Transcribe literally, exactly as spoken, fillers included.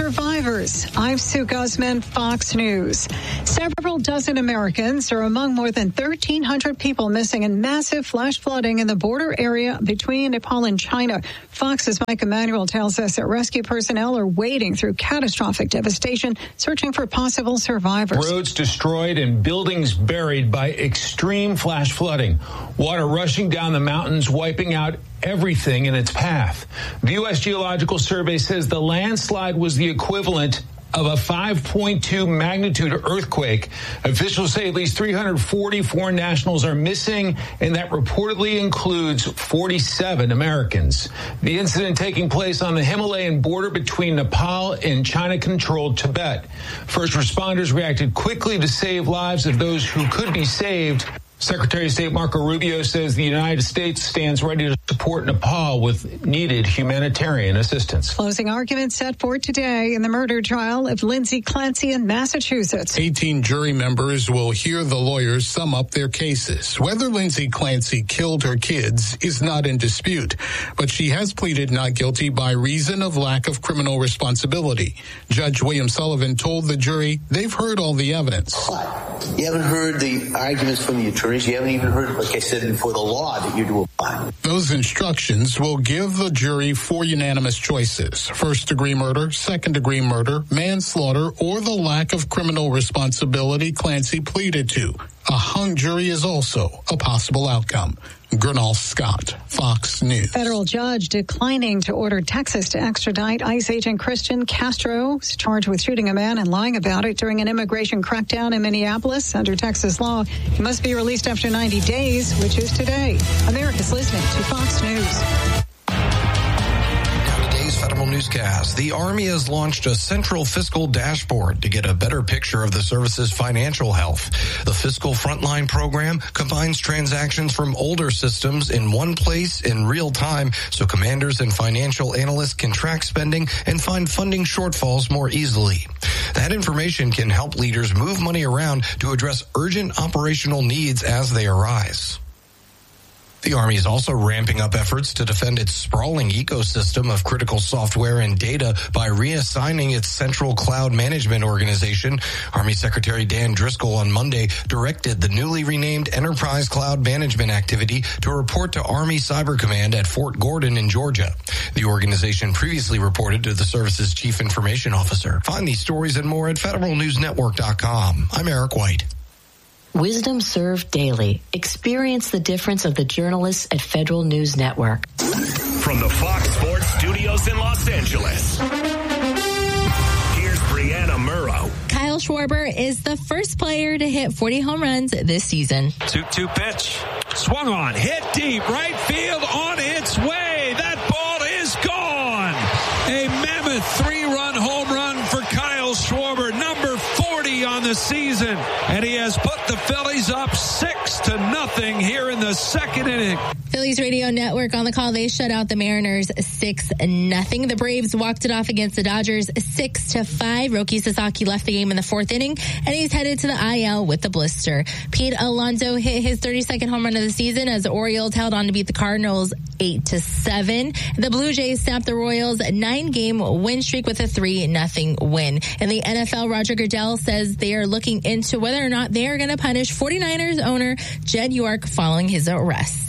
survivors. I'm Sue Guzman, Fox News. Several dozen Americans are among more than thirteen hundred people missing in massive flash flooding in the border area between Nepal and China. Fox's Mike Emanuel tells us that rescue personnel are wading through catastrophic devastation, searching for possible survivors. Roads destroyed and buildings buried by extreme flash flooding. Water rushing down the mountains, wiping out everything in its path. The U S Geological Survey says the landslide was the equivalent of a five point two magnitude earthquake. Officials say at least three hundred forty foreign nationals are missing, and that reportedly includes forty-seven Americans. The incident taking place on the Himalayan border between Nepal and China-controlled Tibet. First responders reacted quickly to save lives of those who could be saved. Secretary of State Marco Rubio says the United States stands ready to support Nepal with needed humanitarian assistance. Closing arguments set for today in the murder trial of Lindsay Clancy in Massachusetts. eighteen jury members will hear the lawyers sum up their cases. Whether Lindsay Clancy killed her kids is not in dispute, but she has pleaded not guilty by reason of lack of criminal responsibility. Judge William Sullivan told the jury they've heard all the evidence. You haven't heard the arguments from the attorney. You haven't even heard, like I said before, the law that you're to apply. Those instructions will give the jury four unanimous choices: first-degree murder, second-degree murder, manslaughter, or the lack of criminal responsibility Clancy pleaded to. A hung jury is also a possible outcome. Gernal Scott, Fox News. Federal judge declining to order Texas to extradite ICE agent Christian Castro, charged with shooting a man and lying about it during an immigration crackdown in Minneapolis. Under Texas law, he must be released after ninety days, which is today. America's listening to Fox News. Federal Newscast. The Army has launched a central fiscal dashboard to get a better picture of the service's financial health. The Fiscal Frontline program combines transactions from older systems in one place in real time so commanders and financial analysts can track spending and find funding shortfalls more easily. That information can help leaders move money around to address urgent operational needs as they arise. The Army is also ramping up efforts to defend its sprawling ecosystem of critical software and data by reassigning its central cloud management organization. Army Secretary Dan Driscoll on Monday directed the newly renamed Enterprise Cloud Management Activity to report to Army Cyber Command at Fort Gordon in Georgia. The organization previously reported to the service's Chief Information Officer. Find these stories and more at federal news network dot com. I'm Eric White. Wisdom served daily. Experience the difference of the journalists at Federal News Network. From the Fox Sports Studios in Los Angeles, here's Brianna Murrow. Kyle Schwarber is the first player to hit forty home runs this season. two two pitch. Swung on. Hit deep. Right field on its way. That ball is gone. A mammoth three-run home run for Kyle Schwarber, number forty on the season. And he has put the Phillies up six to nothing here in the second inning. Phillies radio network on the call. They shut out the Mariners six nothing. The Braves walked it off against the Dodgers six to five. Roki Sasaki left the game in the fourth inning, and he's headed to the I L with the blister. Pete Alonso hit his thirty-second home run of the season as the Orioles held on to beat the Cardinals eight to seven. The Blue Jays snapped the Royals nine-game win streak with a three nothing win. In the N F L, Roger Goodell says they are looking into whether or not they are going to punish 49ers owner Jed York following his arrest.